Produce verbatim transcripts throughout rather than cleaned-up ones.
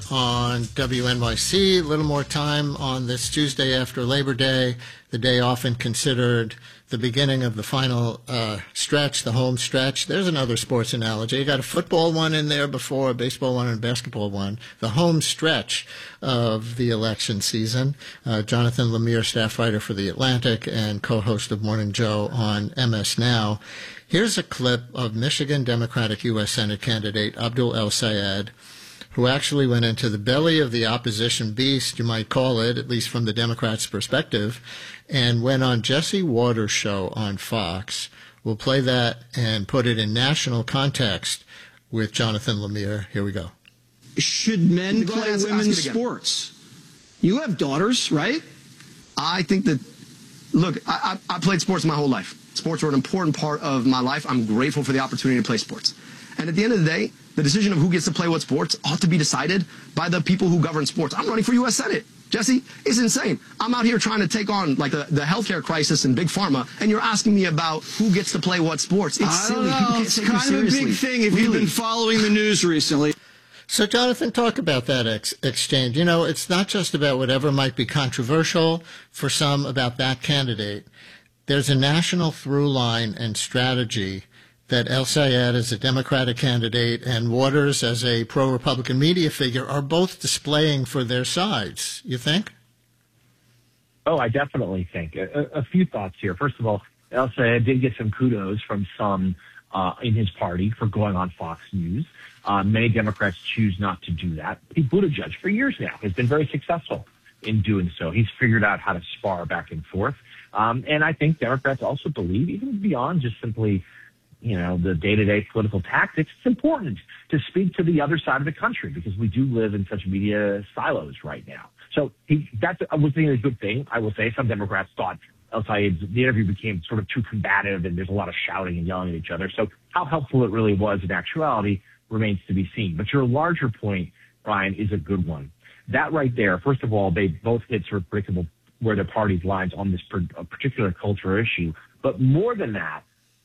on W N Y C. A little more time on this Tuesday after Labor Day, the day often considered the beginning of the final uh, stretch, the home stretch. There's another sports analogy. You got a football one in there before, a baseball one and a basketball one. The home stretch of the election season. Uh, Jonathan Lemire, staff writer for The Atlantic and co-host of Morning Joe on M S Now. Here's a clip of Michigan Democratic U S Senate candidate Abdul El-Sayed, who actually went into the belly of the opposition beast, you might call it, at least from the Democrats' perspective, and went on Jesse Waters' show on Fox. We'll play that and put it in national context with Jonathan Lemire. Here we go. Should men play women's sports? You have daughters, right? I think that, look, I, I, I played sports my whole life. Sports are an important part of my life. I'm grateful for the opportunity to play sports. And at the end of the day, the decision of who gets to play what sports ought to be decided by the people who govern sports. I'm running for U S Senate. Jesse, it's insane. I'm out here trying to take on like the, the healthcare crisis in Big Pharma, and you're asking me about who gets to play what sports. It's I silly. don't know. People can't It's take kind me of a seriously. big thing if really. you've been following the news recently. So, Jonathan, talk about that ex- exchange. You know, it's not just about whatever might be controversial for some about that candidate. There's a national through line and strategy that El-Sayed as a Democratic candidate and Waters as a pro-Republican media figure are both displaying for their sides. You think? Oh, I definitely think. A, a few thoughts here. First of all, El-Sayed did get some kudos from some uh, in his party for going on Fox News. Uh, many Democrats choose not to do that. Pete Buttigieg, for years now, has been very successful in doing so. He's figured out how to spar back and forth. Um, and I think Democrats also believe, even beyond just simply, you know, the day-to-day political tactics, it's important to speak to the other side of the country because we do live in such media silos right now. So he, that's, I was thinking a good thing. I will say some Democrats thought El-Sayed's, the interview became sort of too combative and there's a lot of shouting and yelling at each other. So how helpful it really was in actuality remains to be seen. But your larger point, Brian, is a good one. That right there, first of all, they both hit sort of predictable where their parties' lines on this particular cultural issue. But more than that,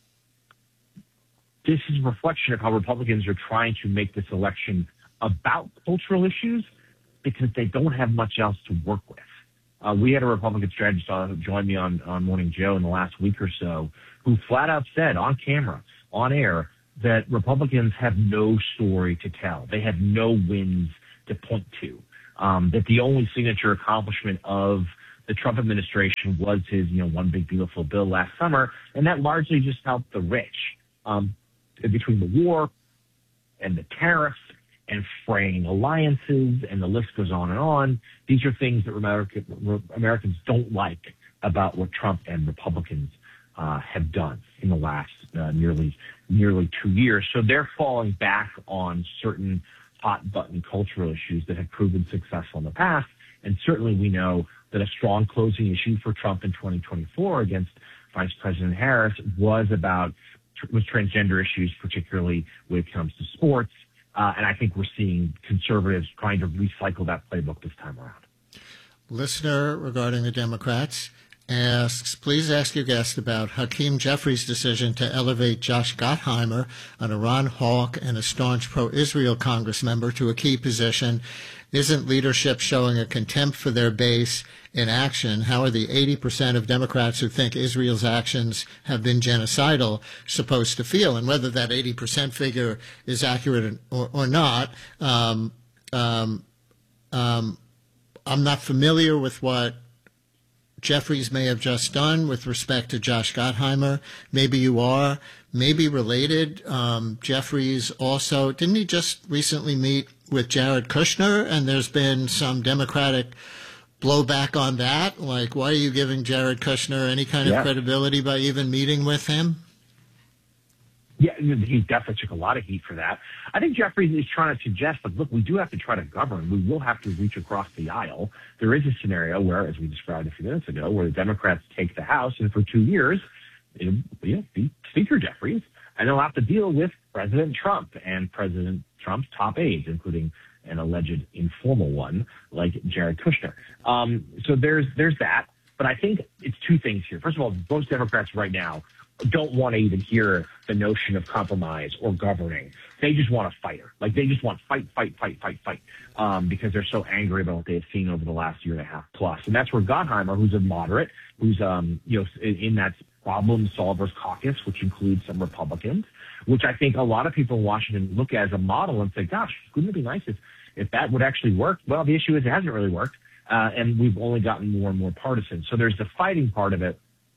this is a reflection of how Republicans are trying to make this election about cultural issues because they don't have much else to work with. Uh, we had a Republican strategist who joined me on, on Morning Joe in the last week or so who flat out said on camera, on air, that Republicans have no story to tell. They have no wins to point to. Um, that the only signature accomplishment of the Trump administration was his, you know, one big beautiful bill last summer, and that largely just helped the rich. Um, between the war and the tariffs and fraying alliances, and the list goes on and on. These are things that America, Americans don't like about what Trump and Republicans uh, have done in the last uh, nearly nearly two years. So they're falling back on certain hot-button cultural issues that have proven successful in the past, and certainly we know that a strong closing issue for Trump in twenty twenty-four against Vice President Harris was about was transgender issues, particularly when it comes to sports. Uh, and I think we're seeing conservatives trying to recycle that playbook this time around. Listener regarding the Democrats asks, please ask your guest about Hakeem Jeffries' decision to elevate Josh Gottheimer, an Iran hawk and a staunch pro-Israel Congress member, to a key position. Isn't leadership showing a contempt for their base in action? How are the eighty percent of Democrats who think Israel's actions have been genocidal supposed to feel? And whether that eighty percent figure is accurate or, or not, um, um, um, I'm not familiar with what Jeffries may have just done with respect to Josh Gottheimer. Maybe you are. Maybe related. Um, Jeffries also, didn't he just recently meet with Jared Kushner? And there's been some Democratic blowback on that. Like, why are you giving Jared Kushner any kind of yeah. credibility by even meeting with him? Yeah, he definitely took a lot of heat for that. I think Jeffries is trying to suggest, like, look, we do have to try to govern. We will have to reach across the aisle. There is a scenario where, as we described a few minutes ago, where the Democrats take the House, and for two years, it'll you know, be Speaker Jeffries, and they'll have to deal with President Trump and President Trump's top aides, including an alleged informal one like Jared Kushner. Um, so there's there's that. But I think it's two things here. First of all, most Democrats right now don't want to even hear the notion of compromise or governing. They just want a fighter. Like, they just want fight, fight, fight, fight, fight, um, because they're so angry about what they have seen over the last year and a half plus. And that's where Gottheimer, who's a moderate, who's, um, you know, in that problem solvers caucus, which includes some Republicans, which I think a lot of people in Washington look at as a model and say, gosh, wouldn't it be nice if, if that would actually work? Well, the issue is it hasn't really worked, uh, and we've only gotten more and more partisan. So there's the fighting part of it.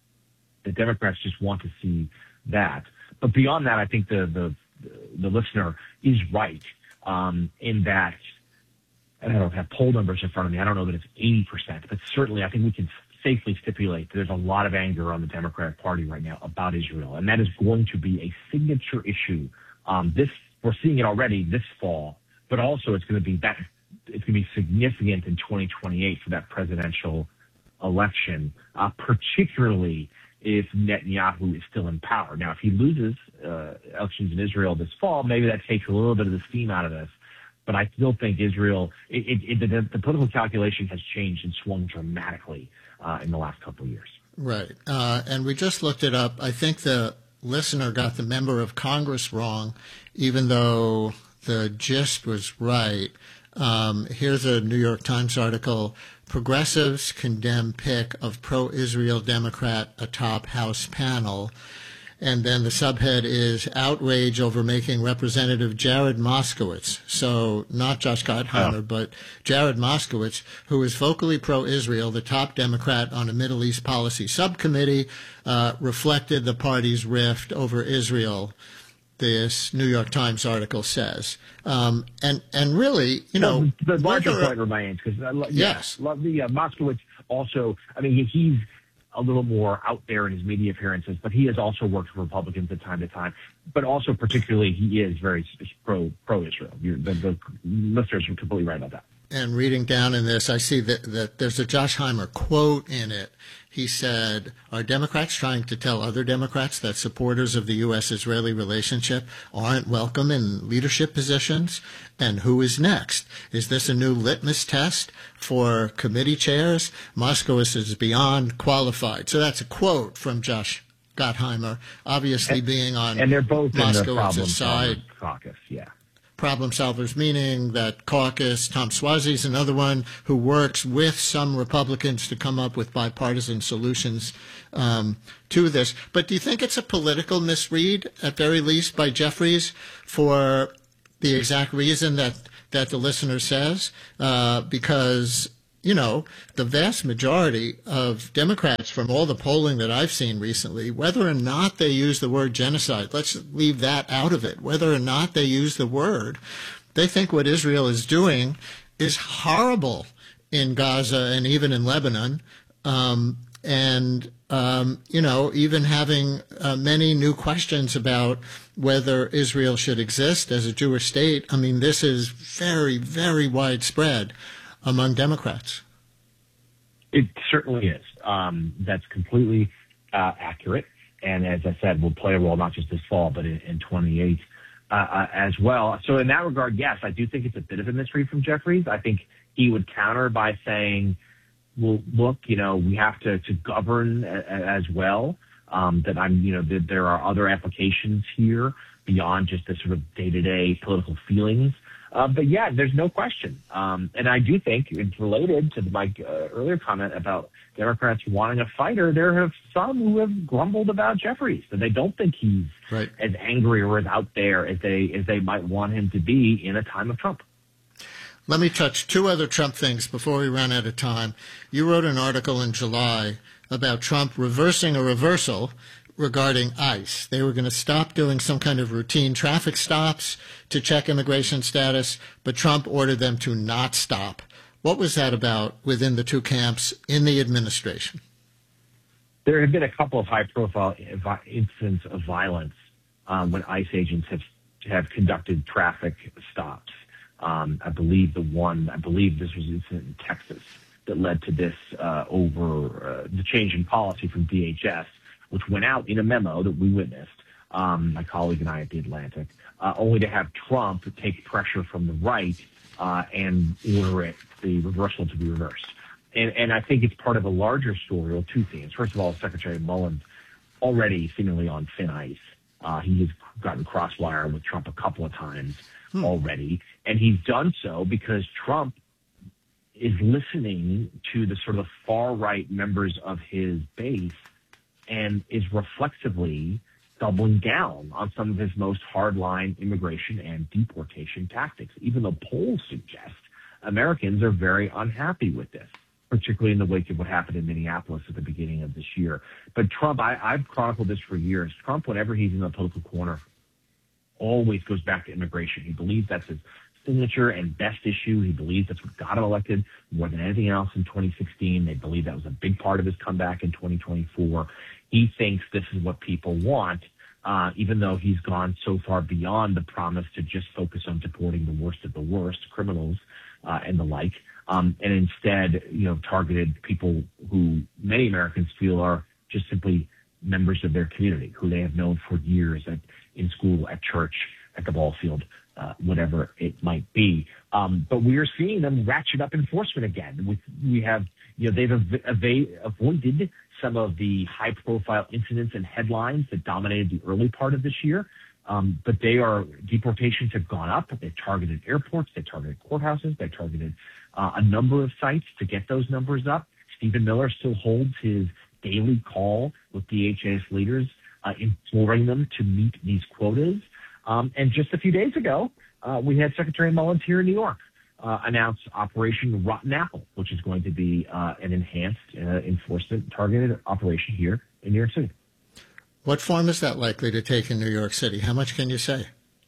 The Democrats just want to see that. But beyond that, I think the the, the listener is right um, in that, and I don't have poll numbers in front of me. I don't know that it's eighty percent, but certainly I think we can safely stipulate that there's a lot of anger on the Democratic Party right now about Israel, and that is going to be a signature issue. Um, this we're seeing it already this fall, but also it's going to be that it's going to be significant in twenty twenty-eight for that presidential election, uh, particularly if Netanyahu is still in power. Now, if he loses uh, elections in Israel this fall, maybe that takes a little bit of the steam out of this. But I still think Israel, it, it, it, the, the political calculation has changed and swung dramatically uh, in the last couple of years. Right. Uh, and we just looked it up. I think the listener got the member of Congress wrong, even though the gist was right. Um, here's a New York Times article. Progressives condemn pick of pro-Israel Democrat atop House panel. And then the subhead is outrage over making Representative Jared Moskowitz, so not Josh Gottheimer, oh. but Jared Moskowitz, who is vocally pro-Israel, the top Democrat on a Middle East policy subcommittee, uh, reflected the party's rift over Israel, this New York Times article says. Um, and, and really, you know... Well, the larger whether, point remains, because uh, yes. yeah, the uh, Moskowitz also, I mean, he's a little more out there in his media appearances, but he has also worked for Republicans at time to time. But also, particularly, he is very pro pro Israel. You're, the, the listeners are completely right about that. And reading down in this, I see that, that there's a Josh Heimer quote in it. He said, "Are Democrats trying to tell other Democrats that supporters of the U S Israeli relationship aren't welcome in leadership positions? And who is next? Is this a new litmus test for committee chairs? Moskowitz is beyond qualified." So that's a quote from Josh Gottheimer, obviously and, being on and they're both Moskowitz's side. Caucus, yeah. Problem solvers, meaning that caucus. Tom Suozzi's another one who works with some Republicans to come up with bipartisan solutions um, to this. But do you think it's a political misread, at very least, by Jeffries for the exact reason that, that the listener says? Uh, because, you know, the vast majority of Democrats from all the polling that I've seen recently, whether or not they use the word genocide, let's leave that out of it, whether or not they use the word, they think what Israel is doing is horrible in Gaza and even in Lebanon. Um, and, um, you know, even having uh, many new questions about whether Israel should exist as a Jewish state. I mean, this is very, very widespread among Democrats. It certainly is. Um, that's completely uh, accurate. And as I said, will play a role not just this fall, but in, in twenty-eight uh, uh, as well. So in that regard, yes, I do think it's a bit of a mystery from Jeffries. I think he would counter by saying, well, look, you know, we have to, to govern a, a, as well. Um, that I'm, you know, that there are other applications here beyond just the sort of day-to-day political feelings. Uh, but yeah, there's no question. Um, and I do think it's related to my uh, earlier comment about Democrats wanting a fighter. There have some who have grumbled about Jeffries, that they don't think he's right. as angry or as out there as they, as they might want him to be in a time of Trump. Let me touch two other Trump things before we run out of time. You wrote an article in July about Trump reversing a reversal regarding ICE. They were going to stop doing some kind of routine traffic stops to check immigration status, but Trump ordered them to not stop. What was that about within the two camps in the administration? There have been a couple of high-profile incidents of violence um, when ICE agents have have conducted traffic stops. Um, I believe the one, I believe this was an incident in Texas that led to this uh, over uh, the change in policy from D H S, which went out in a memo that we witnessed, um, my colleague and I at The Atlantic, uh, only to have Trump take pressure from the right uh, and order it, the reversal to be reversed. And, and I think it's part of a larger story, or two themes. First of all, Secretary Mullins already seemingly on thin ice. Uh, he has gotten crosswire with Trump a couple of times hmm. already, and he's done so because Trump is listening to the sort of far-right members of his base and is reflexively doubling down on some of his most hardline immigration and deportation tactics, even though polls suggest Americans are very unhappy with this, particularly in the wake of what happened in Minneapolis at the beginning of this year. But Trump, I, I've chronicled this for years. Trump, whenever he's in the political corner, always goes back to immigration. He believes that's his signature and best issue. He believes that's what got him elected more than anything else in twenty sixteen. They believe that was a big part of his comeback in twenty twenty-four. He thinks this is what people want, uh, even though he's gone so far beyond the promise to just focus on deporting the worst of the worst, criminals uh, and the like. Um, and instead, you know, targeted people who many Americans feel are just simply members of their community, who they have known for years at, in school, at church, at the ball field, uh, whatever it might be. Um, but we are seeing them ratchet up enforcement again. We, we have, you know, they've av- av- avoided some of the high-profile incidents and headlines that dominated the early part of this year. Um, but they are, deportations have gone up. They targeted airports. They targeted courthouses. They targeted uh, a number of sites to get those numbers up. Stephen Miller still holds his daily call with D H S leaders, uh, imploring them to meet these quotas. Um, and just a few days ago, uh, we had Secretary Mullins here in New York uh, announce Operation Rotten Apple, which is going to be uh, an enhanced uh, enforcement targeted operation here in New York City. What form is that likely to take in New York City? How much can you say?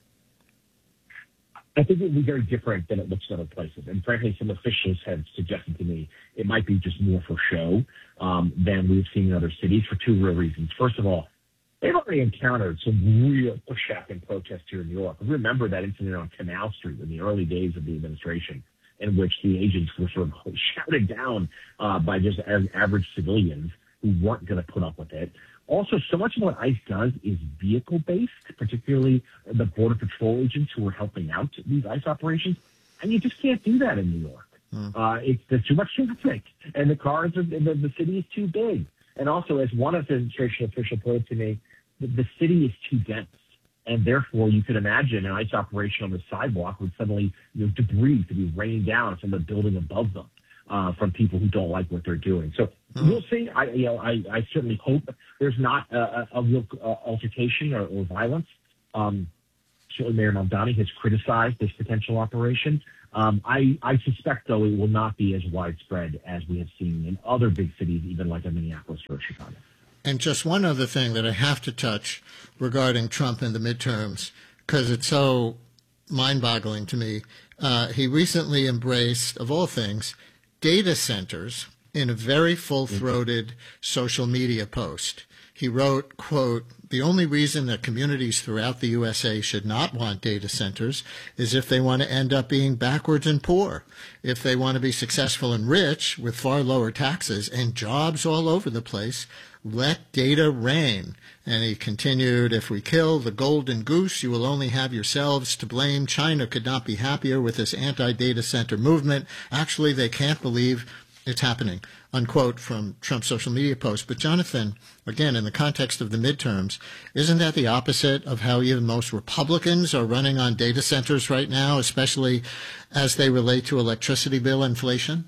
I think it will be very different than it looks in other places. And frankly, some officials have suggested to me it might be just more for show um, than we've seen in other cities for two real reasons. First of all, they've already encountered some real pushback and protest here in New York. Remember that incident on Canal Street in the early days of the administration, in which the agents were sort of shouted down uh, by just average civilians who weren't going to put up with it. Also, so much of what ICE does is vehicle-based, particularly the Border Patrol agents who are helping out these ICE operations, and you just can't do that in New York. Mm. Uh, it's there's too much traffic, and the cars, are, the, the city is too big. And also, as one administration official put it to me, the, the city is too dense, and therefore you could imagine an ICE operation on the sidewalk would suddenly, you know, debris to be raining down from the building above them. Uh, from people who don't like what they're doing. So mm. we'll see. I, you know, I, I certainly hope there's not a, a, a real uh, altercation or, or violence. Um, certainly Mayor Mamdani has criticized this potential operation. Um, I, I suspect, though, it will not be as widespread as we have seen in other big cities, even like a Minneapolis or Chicago. And just one other thing that I have to touch regarding Trump and the midterms, because it's so mind-boggling to me. Uh, he recently embraced, of all things, data centers in a very full-throated social media post. He wrote, quote, "The only reason that communities throughout the U S A should not want data centers is if they want to end up being backwards and poor. If they want to be successful and rich with far lower taxes and jobs all over the place, let data reign." And he continued, "If we kill the golden goose, you will only have yourselves to blame. China could not be happier with this anti-data center movement. Actually, they can't believe it's happening," unquote, from Trump's social media post. But Jonathan, again, in the context of the midterms, isn't that the opposite of how even most Republicans are running on data centers right now, especially as they relate to electricity bill inflation?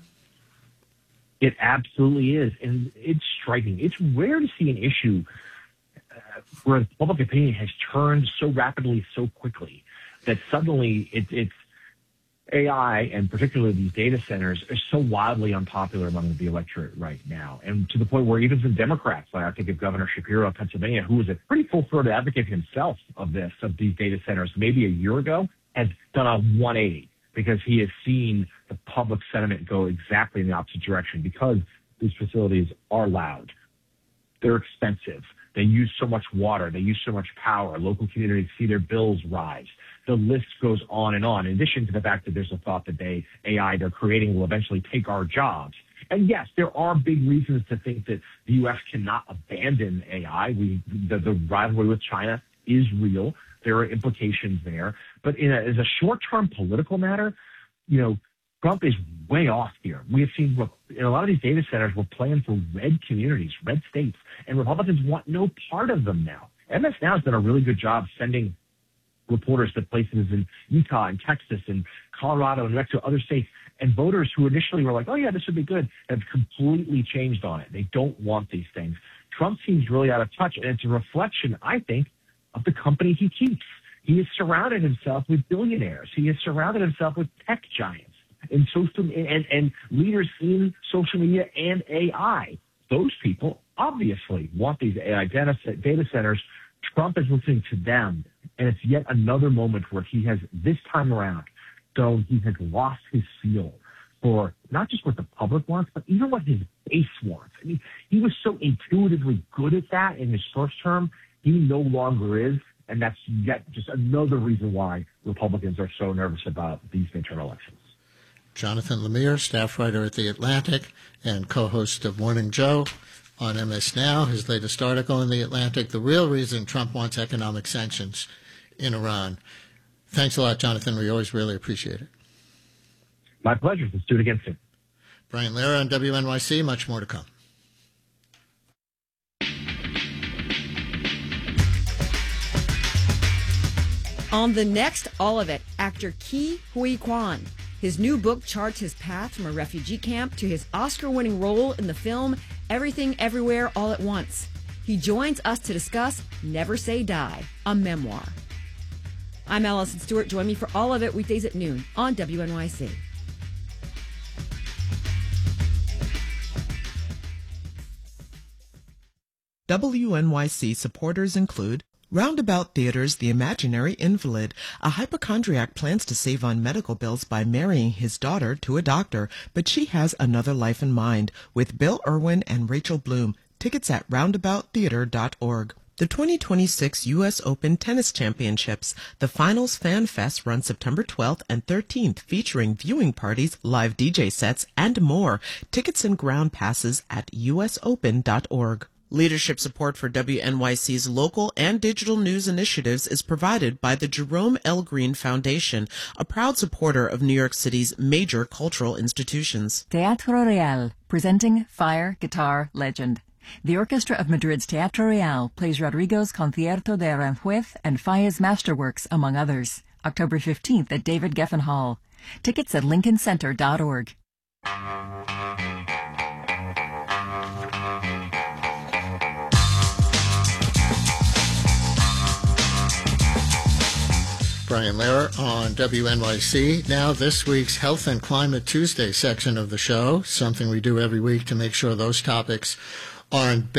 It absolutely is. And it's striking. It's rare to see an issue uh, where public opinion has turned so rapidly, so quickly, that suddenly it, it's A I, and particularly these data centers, are so wildly unpopular among the electorate right now. And to the point where even some Democrats, like I think of Governor Shapiro of Pennsylvania, who was a pretty full-throated advocate himself of this, of these data centers, maybe a year ago, has done a one eighty because he has seen the public sentiment go exactly in the opposite direction, because these facilities are loud. They're expensive. They use so much water. They use so much power. Local communities see their bills rise. The list goes on and on, in addition to the fact that there's a thought that they, A I they're creating will eventually take our jobs. And yes, there are big reasons to think that the U S cannot abandon A I. We, the, the rivalry with China is real. There are implications there. But in a, as a short-term political matter, you know, Trump is way off here. We have seen in a lot of these data centers, we're playing for red communities, red states, and Republicans want no part of them now. M S Now has done a really good job sending reporters to places in Utah and Texas and Colorado and New Mexico, other states, and voters who initially were like, oh, yeah, this would be good, have completely changed on it. They don't want these things. Trump seems really out of touch, and it's a reflection, I think, of the company he keeps. He has surrounded himself with billionaires. He has surrounded himself with tech giants and social and, and leaders in social media and A I. Those people obviously want these A I data, data centers. Trump is listening to them, and it's yet another moment where he has, this time around, so he has lost his feel for not just what the public wants, but even what his base wants. I mean, he was so intuitively good at that in his first term. He no longer is, and that's yet just another reason why Republicans are so nervous about these midterm elections. Jonathan Lemire, staff writer at The Atlantic and co-host of Morning Joe on M S Now. His latest article in The Atlantic, The Real Reason Trump Wants Economic Sanctions in Iran. Thanks a lot, Jonathan. We always really appreciate it. My pleasure. Let's do it again soon. Brian Lehrer on W N Y C. Much more to come. On the next All of It, actor Ke Huy Quan. His new book charts his path from a refugee camp to his Oscar-winning role in the film Everything Everywhere All at Once. He joins us to discuss Never Say Die, a memoir. I'm Allison Stewart. Join me for All of It weekdays at noon on W N Y C. W N Y C supporters include Roundabout Theater's The Imaginary Invalid. A hypochondriac plans to save on medical bills by marrying his daughter to a doctor, but she has another life in mind, with Bill Irwin and Rachel Bloom. Tickets at roundabout theater dot org. The twenty twenty-six U S Open Tennis Championships. The Finals Fan Fest runs September twelfth and thirteenth, featuring viewing parties, live D J sets, and more. Tickets and ground passes at U S open dot org. Leadership support for W N Y C's local and digital news initiatives is provided by the Jerome L. Green Foundation, a proud supporter of New York City's major cultural institutions. Teatro Real, presenting Fire Guitar Legend. The Orchestra of Madrid's Teatro Real plays Rodrigo's Concierto de Aranjuez and Faye's masterworks, among others. October fifteenth at David Geffen Hall. Tickets at lincoln center dot org. Brian Lehrer on W N Y C. Now this week's Health and Climate Tuesday section of the show, something we do every week to make sure those topics aren't